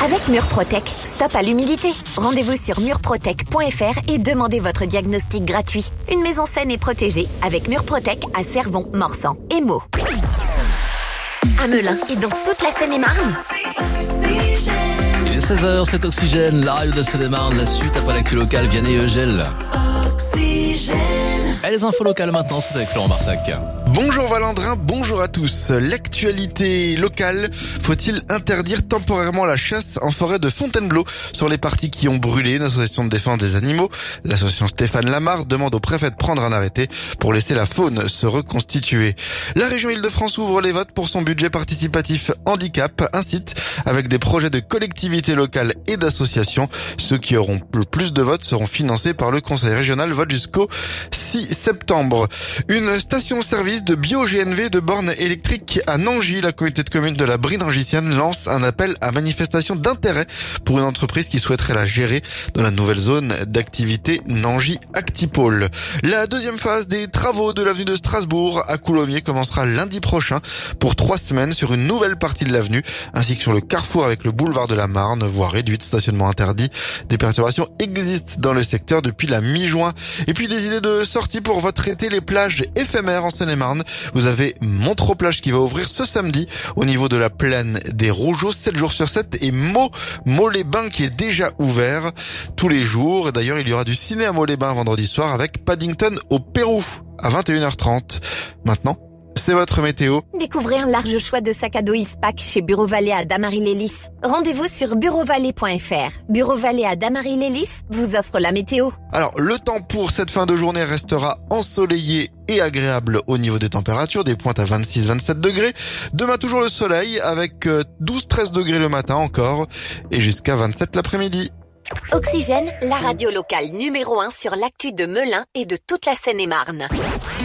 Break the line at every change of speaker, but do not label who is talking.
Avec Murprotec, stop à l'humidité. Rendez-vous sur murprotec.fr et demandez votre diagnostic gratuit. Une maison saine et protégée avec Murprotec à Cervon, Morsan et Meaux. À Melun et dans toute la Seine-et-Marne.
Il est 16h, c'est Oxygène, la radio de Seine-et-Marne, la suite après l'actu locale, Vianney et Eugèle. Et les infos locales maintenant, c'est avec Florent Barsac.
Bonjour Valandrin, bonjour à tous. L'actualité locale, faut-il interdire temporairement la chasse en forêt de Fontainebleau sur les parties qui ont brûlé? Une association de défense des animaux, l'association Stéphane Lamarre, demande au préfet de prendre un arrêté pour laisser la faune se reconstituer. La région Île-de-France ouvre les votes pour son budget participatif handicap, un site avec des projets de collectivités locales et d'associations. Ceux qui auront le plus de votes seront financés par le conseil régional, vote jusqu'au 6 septembre. Une station-service de bio-GNV de bornes électriques à Nangy. La communauté de communes de la Brie-Nangissienne lance un appel à manifestation d'intérêt pour une entreprise qui souhaiterait la gérer dans la nouvelle zone d'activité Nangy-Actipôle. La deuxième phase des travaux de l'avenue de Strasbourg à Coulommiers commencera lundi prochain pour 3 semaines sur une nouvelle partie de l'avenue ainsi que sur le carrefour avec le boulevard de la Marne, voie réduite, stationnement interdit. Des perturbations existent dans le secteur depuis la mi-juin. Et puis des idées de sortie pour votre été, les plages éphémères en Seine-et-Marne. Vous avez Montreux-Plage qui va ouvrir ce samedi au niveau de la plaine des Rougeaux, 7 jours sur 7, et Meaux-les-Bains qui est déjà ouvert tous les jours. D'ailleurs, il y aura du ciné à Meaux-les-Bains vendredi soir avec Paddington au Pérou à 21h30. Maintenant, c'est votre météo.
Découvrez un large choix de sacs à dos Ispac chez Bureau Vallée à Damary-les-Lys. Rendez-vous sur bureauvalet.fr. Bureau Vallée à Damary-les-Lys vous offre la météo.
Alors, le temps pour cette fin de journée restera ensoleillé et agréable au niveau des températures, des pointes à 26-27 degrés. Demain, toujours le soleil avec 12-13 degrés le matin encore et jusqu'à 27 l'après-midi.
Oxygène, la radio locale numéro 1 sur l'actu de Melun et de toute la Seine-et-Marne.